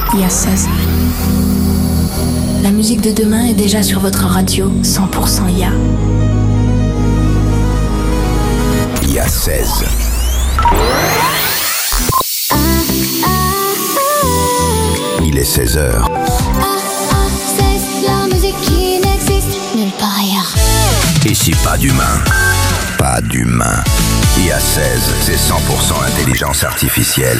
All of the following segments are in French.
IA 16. La musique de demain est déjà sur votre radio, 100% IA. IA 16. Il est 16h. La musique qui n'existe nulle part ailleurs. Ici, pas d'humain. Pas d'humain. IA 16, c'est 100% intelligence artificielle.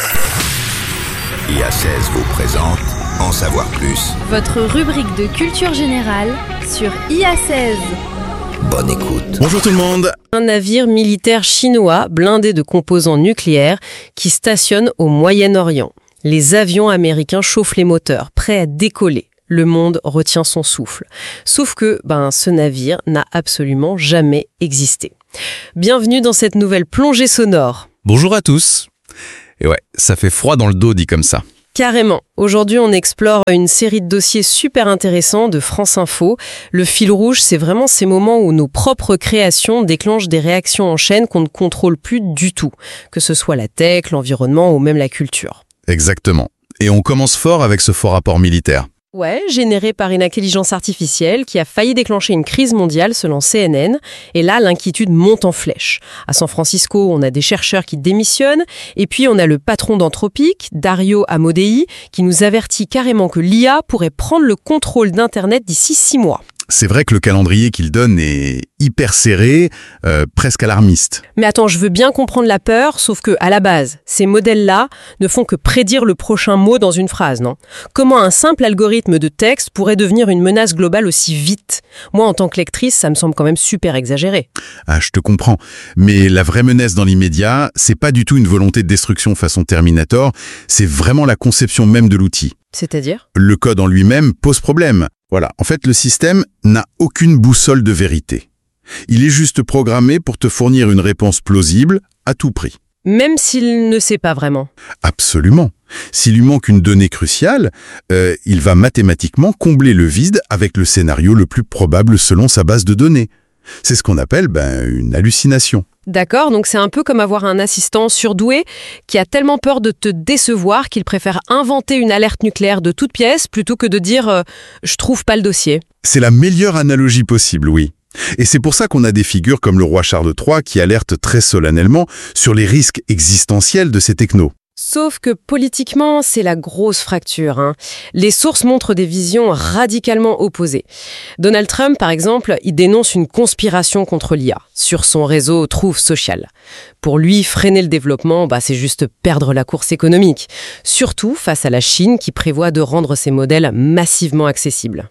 IA 16 vous présente En savoir plus. Votre rubrique de culture générale sur IA 16. Bonne écoute. Bonjour tout le monde. Un navire militaire chinois blindé de composants nucléaires qui stationne au Moyen-Orient. Les avions américains chauffent les moteurs, prêts à décoller. Le monde retient son souffle. Sauf que ce navire n'a absolument jamais existé. Bienvenue dans cette nouvelle plongée sonore. Bonjour à tous. Et ouais, ça fait froid dans le dos dit comme ça. Carrément. Aujourd'hui, on explore une série de dossiers super intéressants de France Info. Le fil rouge, c'est vraiment ces moments où nos propres créations déclenchent des réactions en chaîne qu'on ne contrôle plus du tout, que ce soit la tech, l'environnement ou même la culture. Exactement. Et on commence fort avec ce fort rapport militaire. Ouais, généré par une intelligence artificielle qui a failli déclencher une crise mondiale selon CNN. Et là, l'inquiétude monte en flèche. À San Francisco, on a des chercheurs qui démissionnent. Et puis, on a le patron d'Anthropic, Dario Amodei, qui nous avertit carrément que l'IA pourrait prendre le contrôle d'Internet d'ici 6 mois. C'est vrai que le calendrier qu'il donne est hyper serré, presque alarmiste. Mais attends, je veux bien comprendre la peur, sauf que, à la base, ces modèles-là ne font que prédire le prochain mot dans une phrase, non ? Comment un simple algorithme de texte pourrait devenir une menace globale aussi vite ? Moi, en tant que lectrice, ça me semble quand même super exagéré. Ah, je te comprends. Mais la vraie menace dans l'immédiat, c'est pas du tout une volonté de destruction façon Terminator, c'est vraiment la conception même de l'outil. C'est-à-dire ? Le code en lui-même pose problème. Voilà, en fait, le système n'a aucune boussole de vérité. Il est juste programmé pour te fournir une réponse plausible à tout prix. Même s'il ne sait pas vraiment. Absolument. S'il lui manque une donnée cruciale, il va mathématiquement combler le vide avec le scénario le plus probable selon sa base de données. C'est ce qu'on appelle une hallucination. D'accord, donc c'est un peu comme avoir un assistant surdoué qui a tellement peur de te décevoir qu'il préfère inventer une alerte nucléaire de toutes pièces plutôt que de dire « je trouve pas le dossier ». C'est la meilleure analogie possible, oui. Et c'est pour ça qu'on a des figures comme le roi Charles III qui alertent très solennellement sur les risques existentiels de ces technos. Sauf que politiquement, c'est la grosse fracture. Les sources montrent des visions radicalement opposées. Donald Trump, par exemple, il dénonce une conspiration contre l'IA sur son réseau Truth Social. Pour lui, freiner le développement, c'est juste perdre la course économique. Surtout face à la Chine qui prévoit de rendre ses modèles massivement accessibles.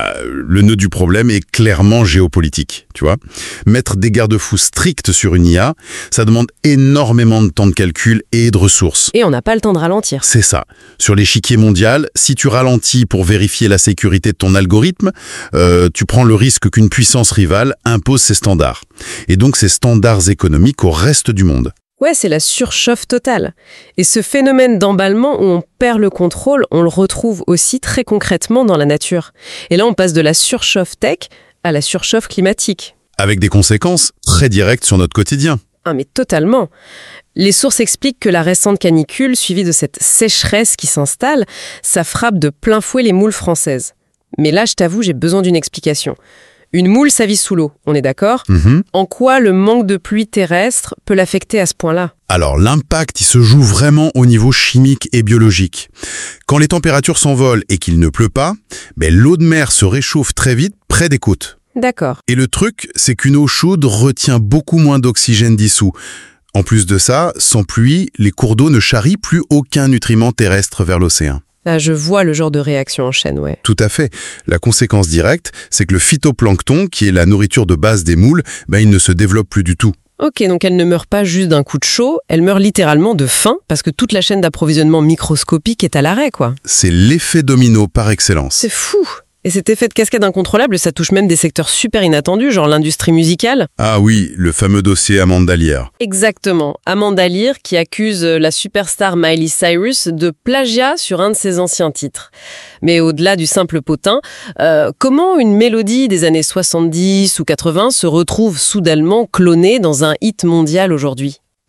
Le nœud du problème est clairement géopolitique, tu vois. Mettre des garde-fous stricts sur une IA, ça demande énormément de temps de calcul et de ressources. Et on n'a pas le temps de ralentir. C'est ça. Sur l'échiquier mondial, si tu ralentis pour vérifier la sécurité de ton algorithme, tu prends le risque qu'une puissance rivale impose ses standards. Et donc ses standards économiques au reste du monde. Ouais, c'est la surchauffe totale. Et ce phénomène d'emballement où on perd le contrôle, on le retrouve aussi très concrètement dans la nature. Et là, on passe de la surchauffe tech à la surchauffe climatique. Avec des conséquences très directes sur notre quotidien. Ah, mais totalement. Les sources expliquent que la récente canicule, suivie de cette sécheresse qui s'installe, ça frappe de plein fouet les moules françaises. Mais là, je t'avoue, j'ai besoin d'une explication. Une moule, ça vit sous l'eau, on est d'accord ? En quoi le manque de pluie terrestre peut l'affecter à ce point-là ? Alors l'impact, il se joue vraiment au niveau chimique et biologique. Quand les températures s'envolent et qu'il ne pleut pas, l'eau de mer se réchauffe très vite près des côtes. D'accord. Et le truc, c'est qu'une eau chaude retient beaucoup moins d'oxygène dissous. En plus de ça, sans pluie, les cours d'eau ne charrient plus aucun nutriment terrestre vers l'océan. Là, je vois le genre de réaction en chaîne, ouais. Tout à fait. La conséquence directe, c'est que le phytoplancton, qui est la nourriture de base des moules, il ne se développe plus du tout. Ok, donc elle ne meurt pas juste d'un coup de chaud, elle meurt littéralement de faim, parce que toute la chaîne d'approvisionnement microscopique est à l'arrêt, quoi. C'est l'effet domino par excellence. C'est fou. Et cet effet de cascade incontrôlable, ça touche même des secteurs super inattendus, genre l'industrie musicale. Ah oui, le fameux dossier Amanda Lear. Exactement. Amanda Lear qui accuse la superstar Miley Cyrus de plagiat sur un de ses anciens titres. Mais au-delà du simple potin, comment une mélodie des années 70 ou 80 se retrouve soudainement clonée dans un hit mondial aujourd'hui ?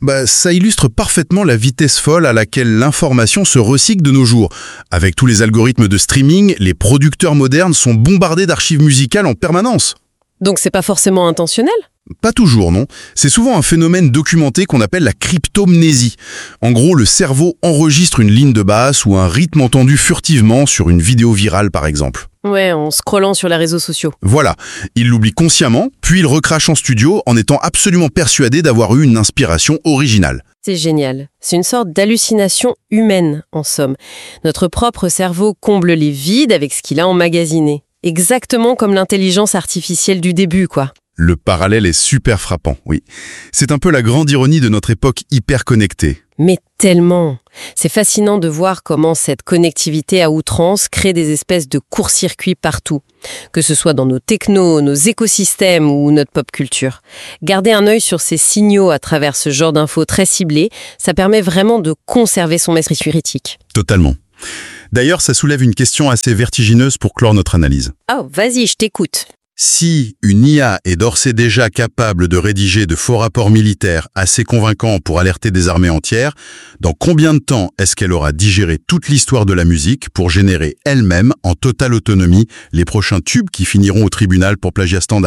Ça illustre parfaitement la vitesse folle à laquelle l'information se recycle de nos jours. Avec tous les algorithmes de streaming, les producteurs modernes sont bombardés d'archives musicales en permanence. Donc c'est pas forcément intentionnel ? Pas toujours, non. C'est souvent un phénomène documenté qu'on appelle la cryptomnésie. En gros, le cerveau enregistre une ligne de basse ou un rythme entendu furtivement sur une vidéo virale, par exemple. Ouais, en scrollant sur les réseaux sociaux. Voilà, il l'oublie consciemment, puis il recrache en studio en étant absolument persuadé d'avoir eu une inspiration originale. C'est génial. C'est une sorte d'hallucination humaine, en somme. Notre propre cerveau comble les vides avec ce qu'il a emmagasiné. Exactement comme l'intelligence artificielle du début, quoi. Le parallèle est super frappant, oui. C'est un peu la grande ironie de notre époque hyper connectée. Mais tellement. C'est fascinant de voir comment cette connectivité à outrance crée des espèces de court-circuits partout. Que ce soit dans nos technos, nos écosystèmes ou notre pop culture. Garder un œil sur ces signaux à travers ce genre d'infos très ciblées, ça permet vraiment de conserver son esprit critique. Totalement. D'ailleurs, ça soulève une question assez vertigineuse pour clore notre analyse. Oh, vas-y, je t'écoute. Si une IA est d'ores et déjà capable de rédiger de faux rapports militaires assez convaincants pour alerter des armées entières, dans combien de temps est-ce qu'elle aura digéré toute l'histoire de la musique pour générer elle-même, en totale autonomie, les prochains tubes qui finiront au tribunal pour plagiat standard ?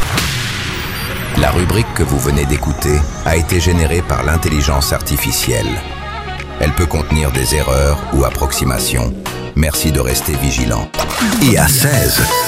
La rubrique que vous venez d'écouter a été générée par l'intelligence artificielle. Elle peut contenir des erreurs ou approximations. Merci de rester vigilant. Et à 16,